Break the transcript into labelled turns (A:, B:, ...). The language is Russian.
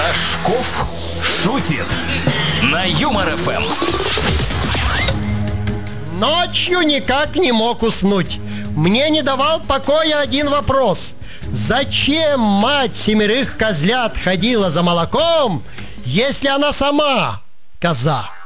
A: Рожков шутит на Юмор ФМ.
B: Ночью никак не мог уснуть. Мне не давал покоя один вопрос. Зачем мать 7 козлят ходила за молоком, если она сама коза?